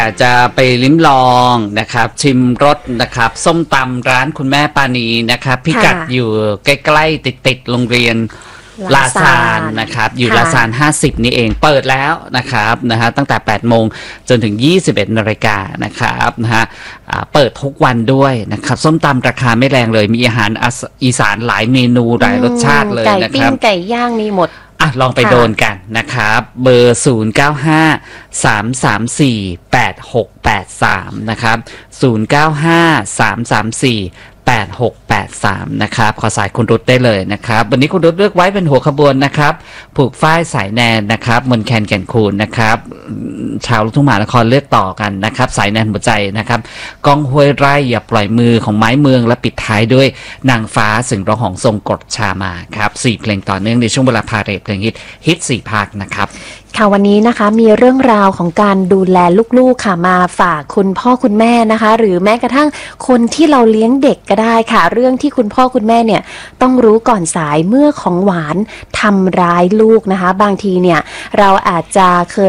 จะไปลิ้มลองนะครับชิมรสนะครับส้มตำร้านคุณแม่ปานีนะครับพิกัดอยู่ใกล้ๆติดโรงเรียนลาซานนะครับอยู่ลาซาน50นี่เองเปิดแล้วนะครับตั้งแต่8โมงจนถึง21นาฬิกานะครับเปิดทุกวันด้วยนะครับส้มตำราคาไม่แรงเลยมีอาหารอีสานหลายเมนูหลายรสชาติเลยนะครับไก่ปิ้งไก่ย่างมีหมดลองไปโดนกันนะครับเบอร์0953348683นะครับ0953348683นะครับขอสายคุณรุตได้เลยนะครับวันนี้คุณรุตเลือกไว้เป็นหัวขบวนนะครับผูกฝ้ายสายแนนนะครับมนแคนแก่นคูนนะครับชาวลูกทุ่งมหานครเลือกต่อกันนะครับสายแนนหัวใจนะครับก้องห้วยไร่อย่าปล่อยมือของไม้เมืองและปิดท้ายด้วยนางฟ้าสึงร้องของทรงกฎชามาครับ4เพลงต่อเนื่องในช่วงเวลาพาเรทเพลงฮิต4ภาคนะครับค่ะวันนี้นะคะมีเรื่องราวของการดูแลลูกๆค่ะมาฝากคุณพ่อคุณแม่นะคะหรือแม้กระทั่งคนที่เราเลี้ยงเด็กก็ได้ค่ะเรื่องที่คุณพ่อคุณแม่เนี่ยต้องรู้ก่อนสายเมื่อของหวานทำร้ายลูกนะคะบางทีเนี่ยเราอาจจะเคย